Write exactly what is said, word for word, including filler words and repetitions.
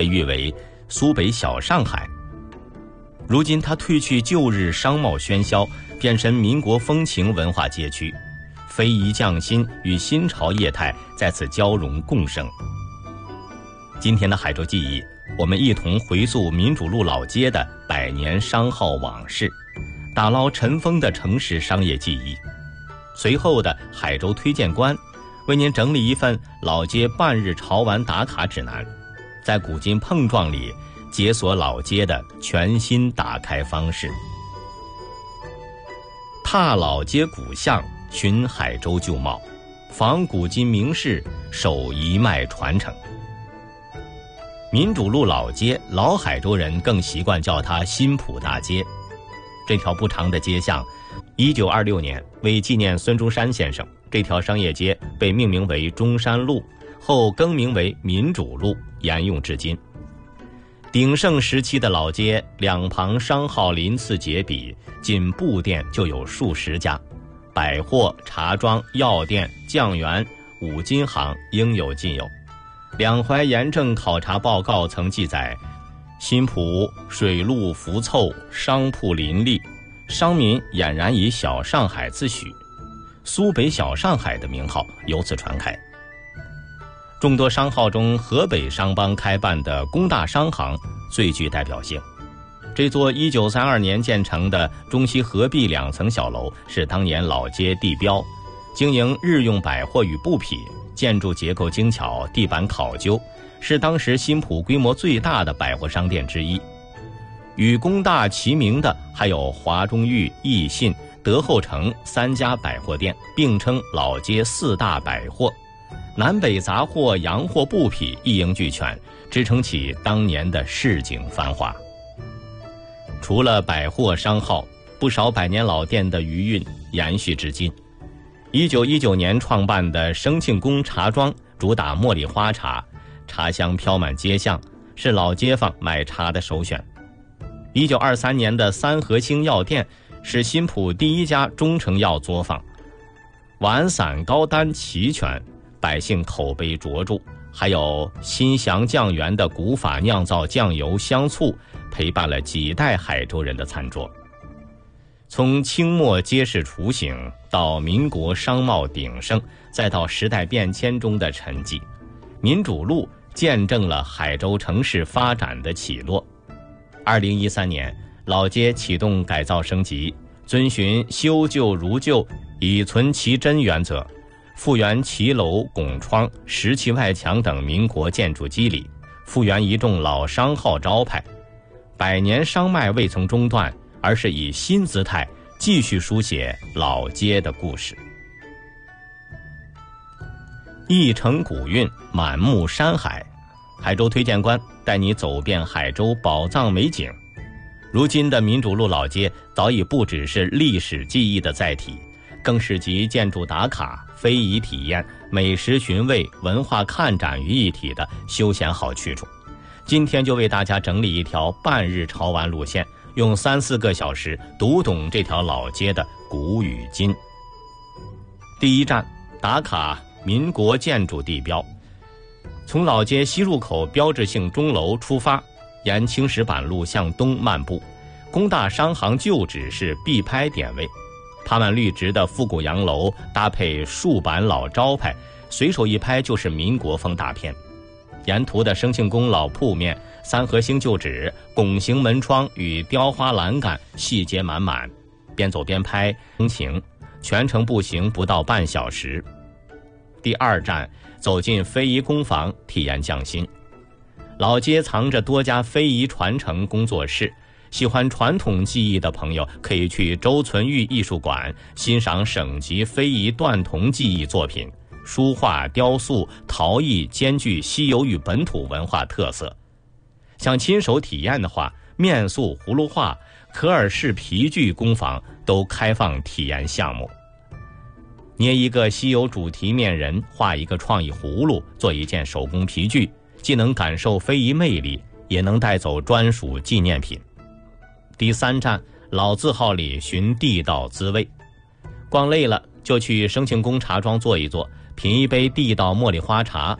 誉为苏北小上海。如今它褪去旧日商贸喧嚣，变身民国风情文化街区，非遗匠心与新潮业态在此交融共生。今天的海州记忆，我们一同回溯民主路老街的百年商号往事，打捞尘封的城市商业记忆。随后的海州推荐官为您整理一份老街半日潮玩打卡指南，在古今碰撞里解锁老街的全新打开方式。踏老街古巷，寻海州旧貌，访古今名士，守一脉传承。民主路老街，老海州人更习惯叫它新浦大街。这条不长的街巷，一九二六年为纪念孙中山先生，这条商业街被命名为中山路，后更名为民主路，沿用至今。鼎盛时期的老街，两旁商号鳞次栉比，仅布店就有数十家，百货、茶庄、药店、酱园、五金行应有尽有。两淮盐政考察报告曾记载，新浦水陆浮凑，商铺林立，商民俨然以小上海自诩，苏北小上海的名号由此传开。众多商号中，河北商帮开办的工大商行最具代表性。这座一九三二年建成的中西合璧两层小楼是当年老街地标，经营日用百货与布匹，建筑结构精巧，地板考究，是当时新浦规模最大的百货商店之一。与工大齐名的还有华中裕、益信、德厚城三家百货店，并称老街四大百货。南北杂货、洋货、布匹一应俱全，支撑起当年的市井繁华。除了百货商号，不少百年老店的余韵延续至今。一九一九年创办的生庆宫茶庄，主打茉莉花茶，茶香飘满街巷，是老街坊买茶的首选。一九二三年的三和兴药店是新浦第一家中成药作坊，丸散高单齐全，百姓口碑卓著。还有新祥酱园的古法酿造酱油香醋，陪伴了几代海州人的餐桌。从清末街市雏形到民国商贸鼎盛，再到时代变迁中的沉寂，民主路见证了海州城市发展的起落。二零一三年，老街启动改造升级，遵循修旧如旧，以存其真原则，复原骑楼、拱窗、石砌外墙等民国建筑肌理，复原一众老商号招牌。百年商脉未曾中断，而是以新姿态继续书写老街的故事。一城古韵，满目山海，海州推荐官带你走遍海州宝藏美景。如今的民主路老街早已不只是历史记忆的载体，更是集建筑打卡、非遗体验、美食寻味、文化看展于一体的休闲好去处。今天就为大家整理一条半日潮玩路线，用三四个小时读懂这条老街的古与今。第一站，打卡民国建筑地标。从老街西入口标志性钟楼出发，沿青石板路向东漫步，工大商行旧址是必拍点位。爬满绿植的复古洋楼搭配数板老招牌，随手一拍就是民国风大片。沿途的生庆宫老铺面、三和兴旧址、拱形门窗与雕花栏杆细节满满，边走边拍风情，全程步行不到半小时。第二站，走进非遗工坊，体验匠心。老街藏着多家非遗传承工作室，喜欢传统技艺的朋友可以去周存玉艺术馆欣赏省级非遗锻铜技艺作品，书画、雕塑、陶艺兼具西游与本土文化特色。想亲手体验的话，面塑、葫芦画、可尔氏皮具工坊都开放体验项目。捏一个西游主题面人，画一个创意葫芦，做一件手工皮具，既能感受非遗魅力，也能带走专属纪念品。第三站，老字号里寻地道滋味。逛累了就去生庆宫茶庄坐一坐，品一杯地道茉莉花茶，